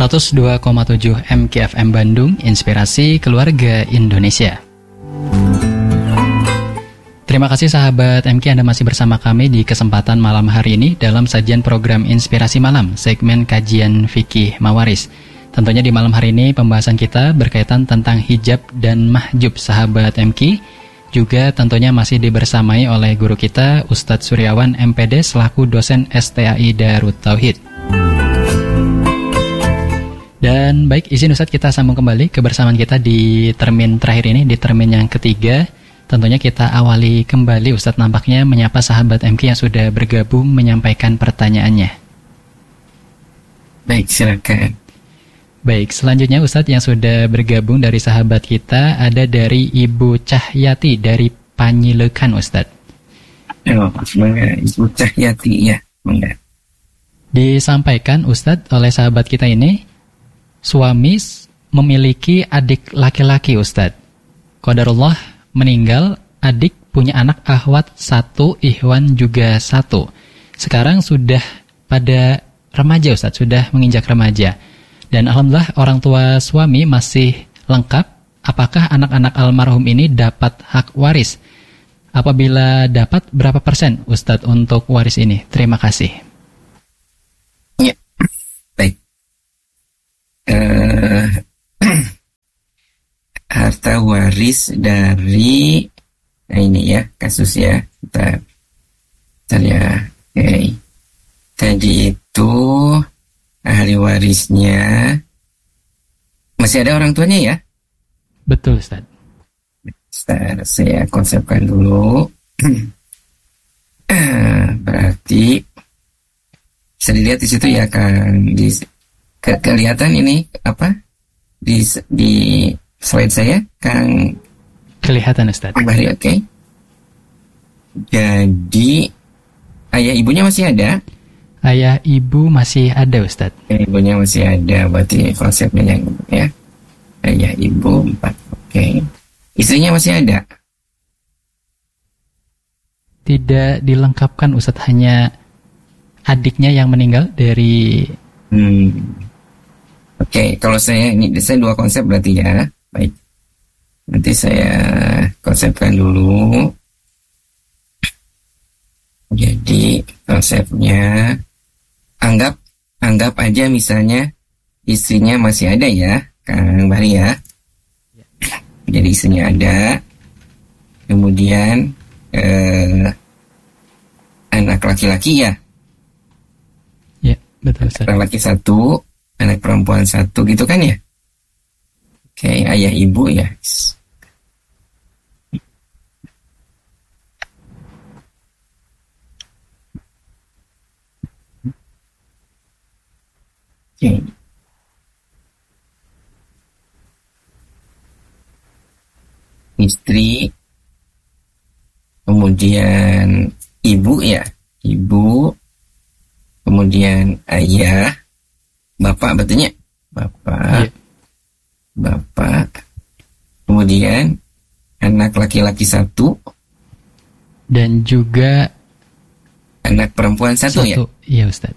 102,7 MKFM Bandung, Inspirasi Keluarga Indonesia. Terima kasih sahabat MK, Anda masih bersama kami di kesempatan malam hari ini dalam sajian program Inspirasi Malam, segmen kajian fikih Mawaris. Tentunya di malam hari ini pembahasan kita berkaitan tentang hijab dan mahjub sahabat MK. Juga tentunya masih dibersamai oleh guru kita Ustadz Suryawan MPD selaku dosen STAI Darut Tauhid. Dan baik, izin Ustadz kita sambung kembali kebersamaan kita di termin terakhir ini, di termin yang ketiga. Tentunya kita awali kembali Ustadz nampaknya menyapa sahabat MK yang sudah bergabung menyampaikan pertanyaannya. Baik, silakan. Baik, selanjutnya Ustadz yang sudah bergabung dari sahabat kita ada dari Ibu Cahyati dari Panyilekan Ustadz. Oh, semoga Ibu Cahyati ya, semoga. Disampaikan Ustadz oleh sahabat kita ini, suami memiliki adik laki-laki Ustadz. Qadarullah meninggal, adik punya anak akhwat 1, ikhwan juga 1. Sekarang sudah pada remaja Ustadz, sudah menginjak remaja. Dan alhamdulillah orang tua suami masih lengkap. Apakah anak-anak almarhum ini dapat hak waris? Apabila dapat, berapa persen Ustadz untuk waris ini? Terima kasih. Ya, baik. Harta waris dari ini ya, kasus ya. Kita ya. Okay. Tadi itu ahli warisnya masih ada orang tuanya ya? Betul Ustaz. Saya konsepkan dulu. Berarti bisa dilihat di situ ya, Kang. Kelihatan ini apa? Di slide saya, Kang. Kelihatan Ustaz. Bahri, oke. Okay. Jadi ayah ibunya masih ada? Ayah ibu masih ada Ustaz. Ibunya masih ada, berarti konsepnya yang ya. Ayah ibu 4, oke. Okay. Istrinya masih ada? Tidak dilengkapkan Ustaz, hanya adiknya yang meninggal dari. Oke, kalau saya dua konsep berarti ya. Baik. Nanti saya konsepkan dulu. Jadi konsepnya anggap aja misalnya istrinya masih ada ya, Kang Bahri ya. Jadi istrinya ada. Kemudian anak laki-laki ya. Ya, betul Ustaz. Anak laki 1, anak perempuan 1 gitu kan ya. Oke, ayah ibu ya. Oke. Istri, kemudian ibu ya, ibu, kemudian ayah, bapak betulnya, bapak. Yeah. Bapak, kemudian anak laki-laki 1 dan juga anak perempuan 1 ya? Iya Ustaz.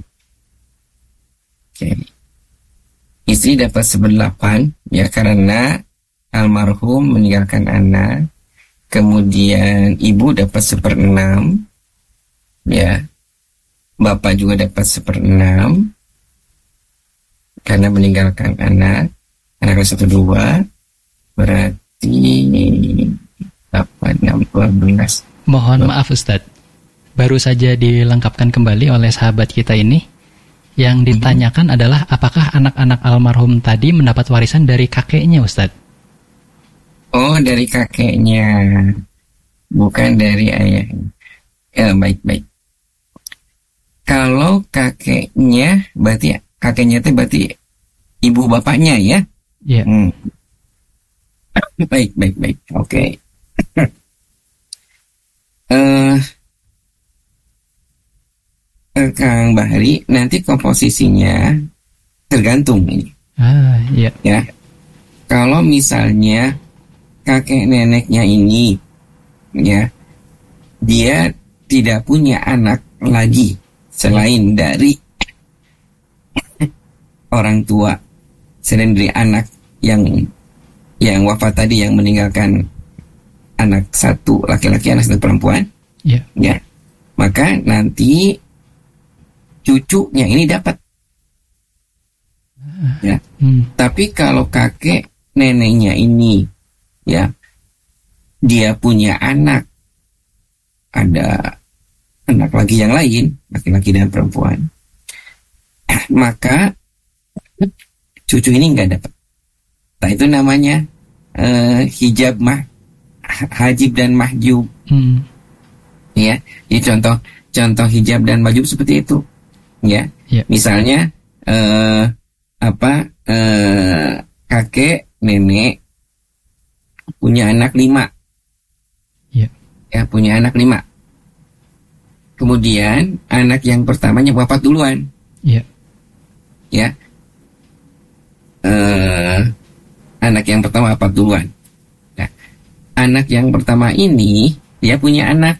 Oke. Istri dapat 1/8 ya, karena almarhum meninggalkan anak. Kemudian ibu dapat 1/6 ya. Bapak juga dapat 1/6 karena meninggalkan anak. Anak 1, 2 berarti 8, 6, 12. Mohon maaf Ustadz, baru saja dilengkapkan kembali oleh sahabat kita ini. Yang ditanyakan adalah apakah anak-anak almarhum tadi mendapat warisan dari kakeknya Ustadz? Oh, dari kakeknya, bukan dari ayahnya. Ya, baik. Kalau kakeknya berarti ibu bapaknya ya? Iya. Baik. Oke. Kang Bahri, nanti komposisinya tergantung ini. Iya. Ya. Kalau misalnya kakek neneknya ini, ya, dia tidak punya anak lagi selain dari orang tua selain dari anak yang wafat tadi, yang meninggalkan anak satu laki-laki, anak satu perempuan, ya, maka nanti cucunya ini dapat. Ya. Tapi kalau kakek neneknya ini, ya, dia punya anak, ada anak lagi yang lain, laki-laki dan perempuan, maka cucu ini nggak dapat. Nah, itu namanya hijab hajib dan mahjub. Ya, jadi contoh hijab dan mahjub seperti itu. Ya, misalnya kakek nenek punya anak 5. Ya, punya anak 5. Kemudian anak yang pertamanya wafat duluan. Ya. Anak yang pertama wafat duluan. Nah, anak yang pertama ini dia punya anak.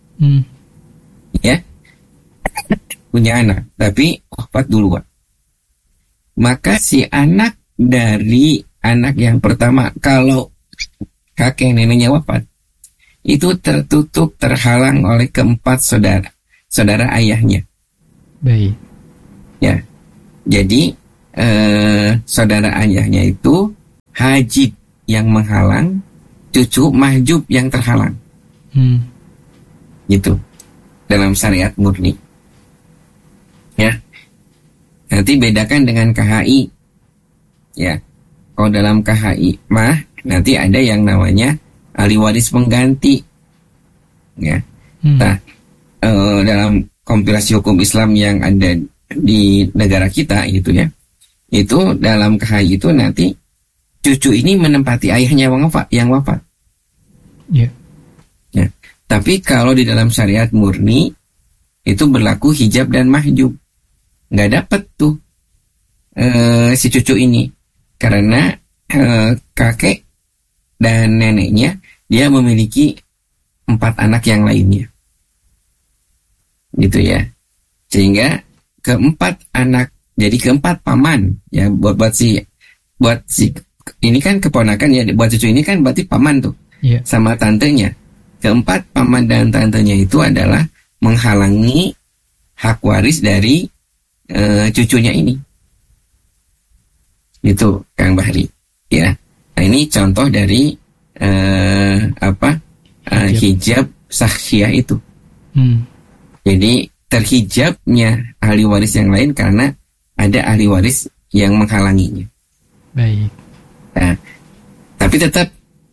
Ya. Punya anak, tapi wafat duluan. Maka si anak dari anak yang pertama, kalau kakek neneknya wafat, itu tertutup, terhalang oleh keempat saudara ayahnya. Baik. Ya, jadi saudara ayahnya itu hajib yang menghalang, cucu mahjub yang terhalang. Gitu dalam syariat murni. Ya, nanti bedakan dengan KHI. Ya, kalau dalam KHI mah nanti ada yang namanya ahli waris pengganti. Ya. Nah, dalam kompilasi hukum Islam yang ada di negara kita gitu ya, itu dalam KHI itu nanti cucu ini menempati ayahnya yang wafat. Ya. Tapi kalau di dalam syariat murni itu berlaku hijab dan mahjub, nggak dapat tuh si cucu ini, karena kakek dan neneknya dia memiliki 4 anak yang lainnya, gitu ya. Sehingga keempat anak, jadi keempat paman ya, buat si ini kan keponakan ya, buat cucu ini kan berarti paman tuh, sama tantenya. Keempat paman dan tantenya itu adalah menghalangi hak waris dari cucunya ini, gitu Kang Bahri ya. Nah, ini contoh dari hijab sahsyah itu. Jadi terhijabnya ahli waris yang lain karena ada ahli waris yang menghalanginya. Baik. Nah, tapi tetap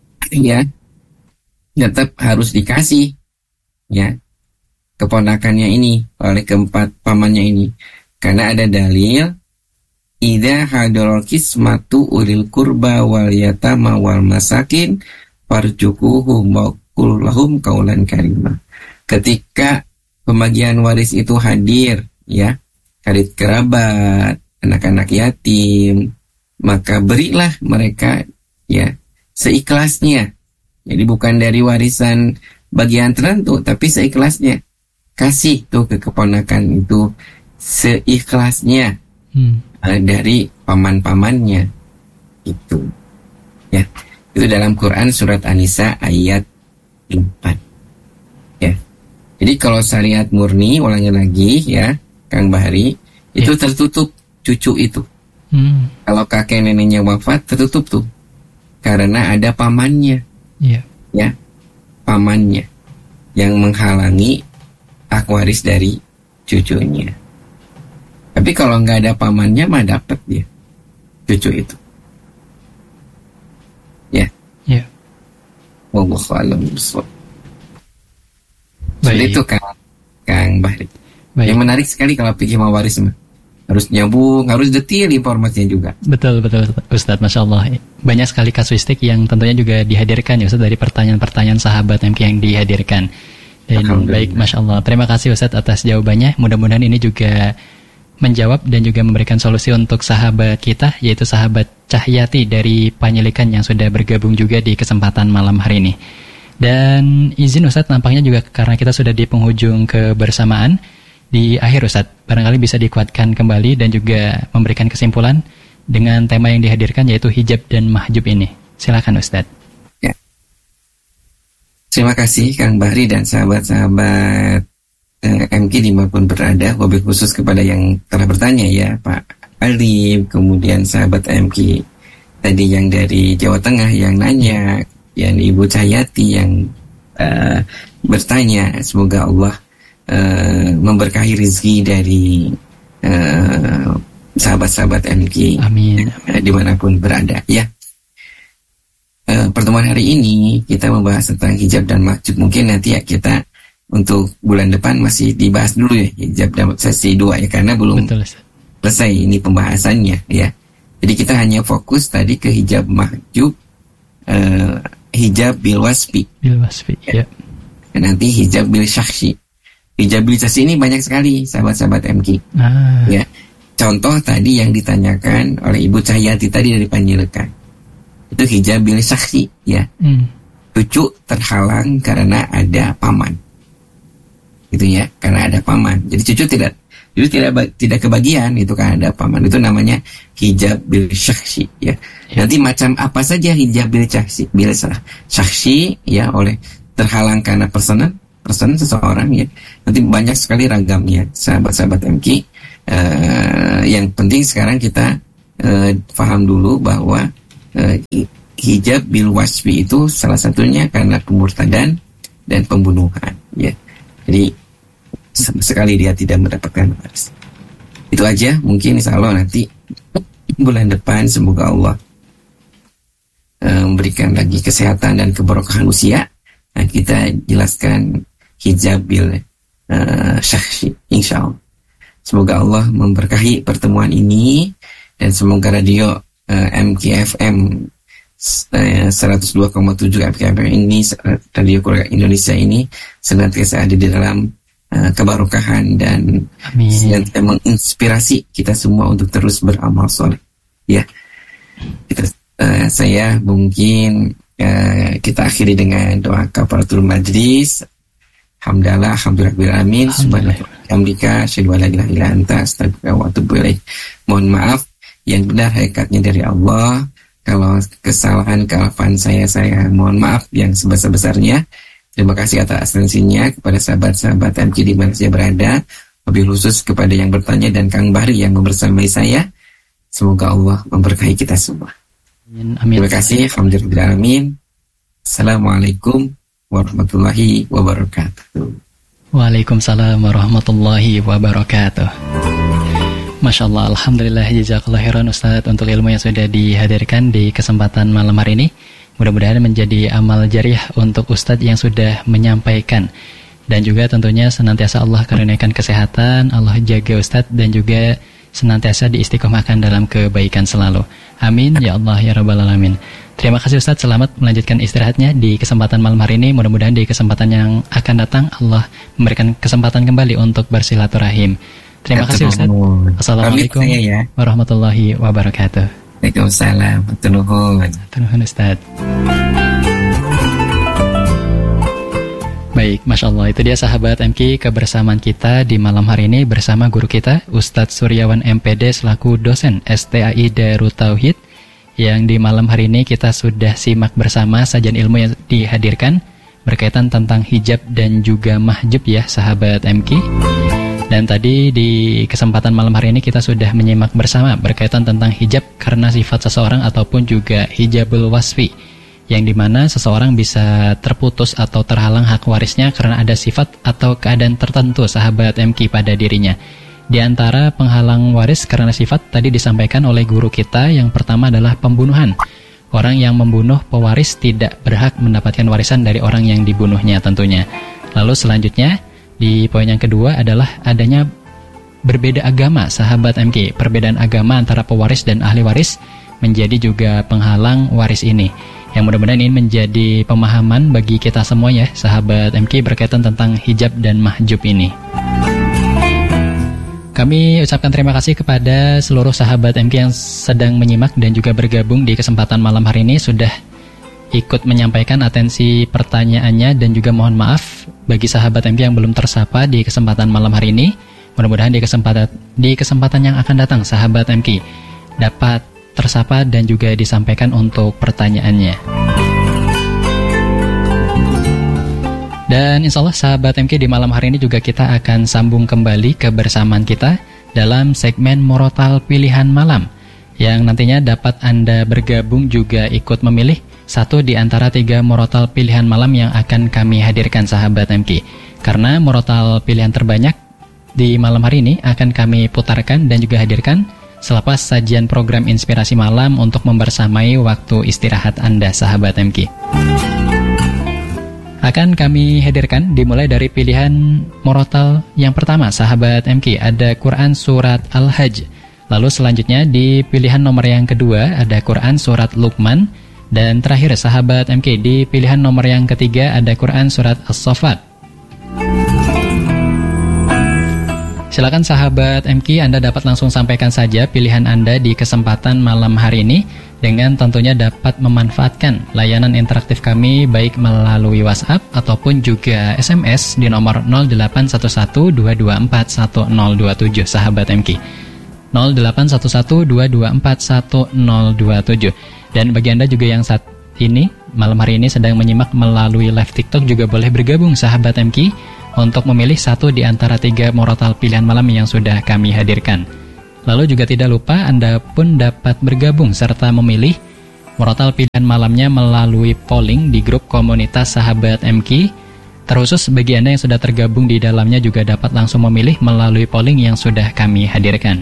harus dikasih ya keponakannya ini oleh keempat pamannya ini, karena ada dalil idza hadarul qismatu ulil qurba wal yatama wal masakin farjukuhum wa qul lahum qaulan karima. Ketika pembagian waris itu hadir ya, karib kerabat, anak-anak yatim, maka berilah mereka ya seikhlasnya. Jadi bukan dari warisan bagian tertentu, tapi seikhlasnya. Kasih tuh ke keponakan itu seikhlasnya. Dari paman-pamannya itu ya, itu dalam Quran surat An-Nisa ayat 4 ya. Jadi kalau syariat murni, ulangi lagi ya Kang Bahri, itu tertutup cucu itu. Kalau kakek neneknya wafat tertutup tuh, karena ada pamannya ya, pamannya yang menghalangi hak waris dari cucunya. Tapi kalau nggak ada pamannya mah dapat dia cucu itu. Ya. Wallahu a'lam bishawab. Jadi itu Kang Bahri. Yang menarik sekali kalau pikir mau waris mah. Harus nyambung, harus detail informasinya juga. Betul Ustadz, Masya Allah. Banyak sekali kasuistik yang tentunya juga dihadirkan ya Ustadz dari pertanyaan-pertanyaan sahabat MK yang dihadirkan. Dan baik, Masya Allah. Terima kasih Ustadz atas jawabannya. Mudah-mudahan ini juga menjawab dan juga memberikan solusi untuk sahabat kita, yaitu sahabat Cahyati dari Penyelikan yang sudah bergabung juga di kesempatan malam hari ini. Dan izin Ustadz, nampaknya juga karena kita sudah di penghujung kebersamaan di akhir Ustadz, barangkali bisa dikuatkan kembali dan juga memberikan kesimpulan dengan tema yang dihadirkan, yaitu hijab dan mahjub ini. Silakan Ustadz. Ya. Terima kasih Kang Bahri dan sahabat-sahabat MK dimanapun berada, wabil khusus kepada yang telah bertanya ya, Pak Alif, kemudian sahabat MK tadi yang dari Jawa Tengah yang nanya, yang Ibu Cahyati yang bertanya. Semoga Allah memberkahi rezeki dari sahabat-sahabat MK. Amin. Dimanapun berada ya. Pertemuan hari ini kita membahas tentang hijab dan mahjub. Mungkin nanti ya kita untuk bulan depan masih dibahas dulu ya hijab dan sesi 2 ya, karena belum selesai ini pembahasannya ya. Jadi kita hanya fokus tadi ke hijab mahjub, hijab bil wasfi ya. Nanti hijab bil syakhsi. Hijab bil syakhsi ini banyak sekali sahabat-sahabat MK ya. Contoh tadi yang ditanyakan oleh Ibu Cahyati tadi dari Panjaitan, itu hijab bil syakhsi ya. Cucu terhalang karena ada paman, gitu ya, karena ada paman. Jadi cucu tidak kebagian itu kan ada paman. Itu namanya hijab bil syakhsi ya. Nanti macam apa saja hijab bil syakhsi ya, oleh terhalang karena person seseorang ya. Nanti banyak sekali ragamnya sahabat-sahabat MK. Yang penting sekarang kita paham dulu bahwa hijab bil wasfi itu salah satunya karena pemurtadan dan pembunuhan ya. Jadi sama sekali dia tidak mendapatkan waris. Itu aja, mungkin insya Allah nanti bulan depan semoga Allah memberikan lagi kesehatan dan keberkahan usia. Nah, kita jelaskan hijab bil syakhsi insya Allah. Semoga Allah memberkahi pertemuan ini, dan semoga radio MKFM 102,7 MKFM ini, Radio Keluarga Indonesia ini senantiasa ada di dalam keberkahan dan senantiasa menginspirasi kita semua untuk terus beramal soleh. Ya, saya mungkin kita akhiri dengan doa kafaratul majlis. Alhamdulillahirabbil subhanallah, asyhadu an la ilaha illa anta, astaghfiruka wa atubu ilaik. Mohon maaf yang benar hakikatnya dari Allah. Kalau kesalahan kealfan saya mohon maaf yang sebesar-besarnya. Terima kasih atas atensinya kepada sahabat-sahabat MK di mana saja berada. Lebih khusus kepada yang bertanya dan Kang Bahri yang membersamai saya. Semoga Allah memberkahi kita semua. Amin. Terima kasih. Alhamdulillahirabbil. Assalamualaikum warahmatullahi wabarakatuh. Waalaikumsalam warahmatullahi wabarakatuh. Masya Allah, Alhamdulillah, jazakallah khairan Ustadz untuk ilmu yang sudah dihadirkan di kesempatan malam hari ini. Mudah-mudahan menjadi amal jariah untuk Ustadz yang sudah menyampaikan. Dan juga tentunya senantiasa Allah karuniakan kesehatan, Allah jaga Ustadz, dan juga senantiasa diistiqomahkan dalam kebaikan selalu. Amin, ya Allah, ya Rabbal Alamin. Terima kasih Ustadz, selamat melanjutkan istirahatnya di kesempatan malam hari ini. Mudah-mudahan di kesempatan yang akan datang Allah memberikan kesempatan kembali untuk bersilaturahim. Terima kasih Ustadz. Assalamualaikum warahmatullahi wabarakatuh. Waalaikumsalam. Nuhun Ustadz. Baik, Masya Allah, itu dia sahabat MK kebersamaan kita di malam hari ini bersama guru kita Ustadz Suryawan MPD selaku dosen STAI Darut Tauhid, yang di malam hari ini kita sudah simak bersama sajian ilmu yang dihadirkan berkaitan tentang hijab dan juga mahjub ya sahabat MK. Dan tadi di kesempatan malam hari ini kita sudah menyimak bersama berkaitan tentang hijab karena sifat seseorang ataupun juga hijabul wasfi, yang dimana seseorang bisa terputus atau terhalang hak warisnya karena ada sifat atau keadaan tertentu sahabat MK pada dirinya. Di antara penghalang waris karena sifat tadi disampaikan oleh guru kita, yang pertama adalah pembunuhan. Orang yang membunuh pewaris tidak berhak mendapatkan warisan dari orang yang dibunuhnya tentunya. Lalu selanjutnya di poin yang kedua adalah adanya berbeda agama sahabat MK. Perbedaan agama antara pewaris dan ahli waris menjadi juga penghalang waris ini. Yang mudah-mudahan ini menjadi pemahaman bagi kita semuanya sahabat MK berkaitan tentang hijab dan mahjub ini. Kami ucapkan terima kasih kepada seluruh sahabat MK yang sedang menyimak dan juga bergabung di kesempatan malam hari ini, sudah ikut menyampaikan atensi pertanyaannya, dan juga mohon maaf bagi sahabat MK yang belum tersapa di kesempatan malam hari ini. Mudah-mudahan di kesempatan yang akan datang sahabat MK dapat tersapa dan juga disampaikan untuk pertanyaannya. Dan insya Allah sahabat MK di malam hari ini juga kita akan sambung kembali kebersamaan kita dalam segmen Murotal Pilihan Malam, yang nantinya dapat Anda bergabung juga ikut memilih satu di antara 3 murotal pilihan malam yang akan kami hadirkan sahabat MK. Karena murotal pilihan terbanyak di malam hari ini akan kami putarkan dan juga hadirkan selepas sajian program Inspirasi Malam untuk membersamai waktu istirahat Anda sahabat MK. Akan kami hadirkan dimulai dari pilihan murotal yang pertama sahabat MK, ada Quran Surat Al-Hajj. Lalu selanjutnya di pilihan nomor yang kedua ada Quran Surat Luqman. Dan terakhir sahabat MK di pilihan nomor yang ketiga ada Quran Surat As-Saffat. Silakan sahabat MK, Anda dapat langsung sampaikan saja pilihan Anda di kesempatan malam hari ini dengan tentunya dapat memanfaatkan layanan interaktif kami baik melalui WhatsApp ataupun juga SMS di nomor 0811-224-1027 sahabat MK. 0811-224-1027. Dan bagi Anda juga yang saat ini malam hari ini sedang menyimak melalui live TikTok juga boleh bergabung sahabat MK untuk memilih satu di antara 3 murotal pilihan malam yang sudah kami hadirkan. Lalu juga tidak lupa Anda pun dapat bergabung serta memilih murotal pilihan malamnya melalui polling di grup komunitas sahabat MK. Terkhusus bagi Anda yang sudah tergabung di dalamnya juga dapat langsung memilih melalui polling yang sudah kami hadirkan.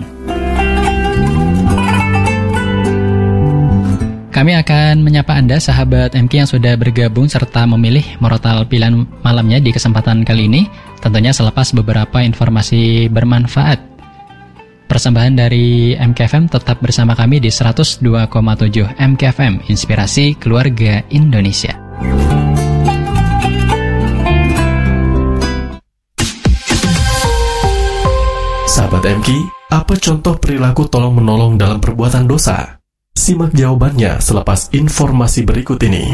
Kami akan menyapa Anda sahabat MK yang sudah bergabung serta memilih murotal pilihan malamnya di kesempatan kali ini, tentunya selepas beberapa informasi bermanfaat. Persembahan dari MKFM tetap bersama kami di 102,7 MKFM, Inspirasi Keluarga Indonesia. Sahabat MK, apa contoh perilaku tolong-menolong dalam perbuatan dosa? Simak jawabannya selepas informasi berikut ini.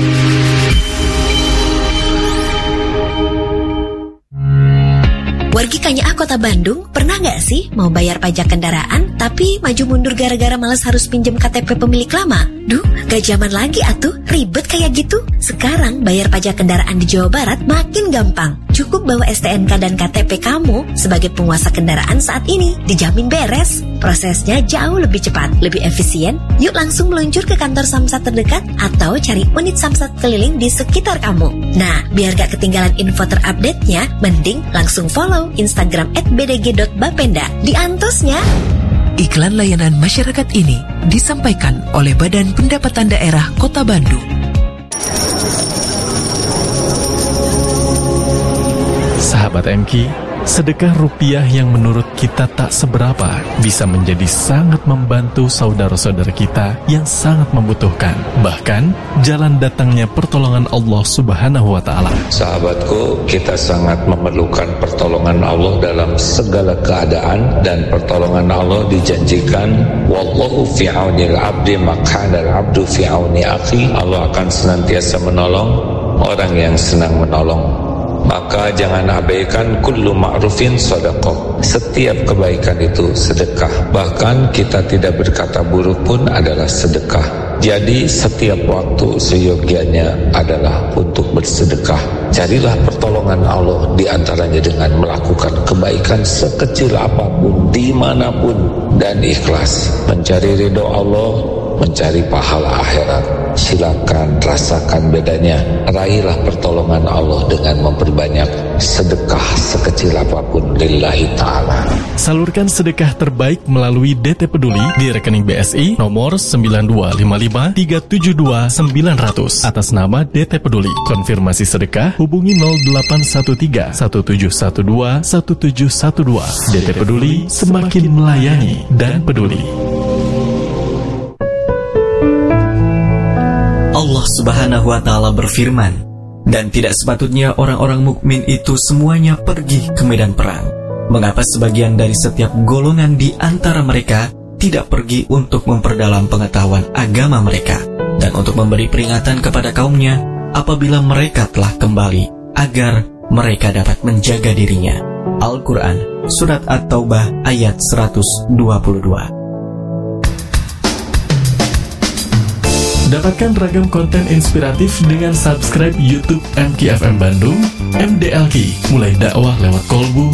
Wargi Kanyaah Kota Bandung, pernah nggak sih mau bayar pajak kendaraan tapi maju mundur gara-gara malas harus pinjam KTP pemilik lama? Duh, gak zaman lagi atuh, ribet kayak gitu. Sekarang bayar pajak kendaraan di Jawa Barat makin gampang. Cukup bawa STNK dan KTP kamu sebagai penguasa kendaraan saat ini, dijamin beres. Prosesnya jauh lebih cepat, lebih efisien. Yuk langsung meluncur ke kantor Samsat terdekat atau cari unit Samsat keliling di sekitar kamu. Nah, biar gak ketinggalan info terupdate-nya, mending langsung follow Instagram @bdg.bapenda di antosnya. Iklan layanan masyarakat ini disampaikan oleh Badan Pendapatan Daerah Kota Bandung. Sahabat MK, sedekah rupiah yang menurut kita tak seberapa bisa menjadi sangat membantu saudara-saudara kita yang sangat membutuhkan. Bahkan, jalan datangnya pertolongan Allah Subhanahu wa Ta'ala. Sahabatku, kita sangat memerlukan pertolongan Allah dalam segala keadaan, dan pertolongan Allah dijanjikan, wallahu fi aunil abdi maq'adal abdu fi auni akhi. Allah akan senantiasa menolong orang yang senang menolong. Maka jangan abaikan kullu ma'rufin sedekah. Setiap kebaikan itu sedekah. Bahkan kita tidak berkata buruk pun adalah sedekah. Jadi setiap waktu seyogianya adalah untuk bersedekah. Carilah pertolongan Allah di antaranya dengan melakukan kebaikan sekecil apapun, dimanapun, dan ikhlas. Mencari ridho Allah, mencari pahala akhirat. Silakan rasakan bedanya. Raihlah pertolongan Allah dengan memperbanyak sedekah sekecil apapun lillahi ta'ala. Salurkan sedekah terbaik melalui DT Peduli di rekening BSI nomor 9255372900 atas nama DT Peduli. Konfirmasi sedekah hubungi 0813 1712 1712. DT Peduli, semakin melayani dan peduli. Allah Subhanahu wa Ta'ala berfirman, dan tidak sepatutnya orang-orang mukmin itu semuanya pergi ke medan perang. Mengapa sebagian dari setiap golongan di antara mereka tidak pergi untuk memperdalam pengetahuan agama mereka dan untuk memberi peringatan kepada kaumnya apabila mereka telah kembali, agar mereka dapat menjaga dirinya. Al-Quran, Surat At-Taubah ayat 122. Dapatkan ragam konten inspiratif dengan subscribe YouTube MKFM Bandung, MDLQ, mulai dakwah lewat kolbu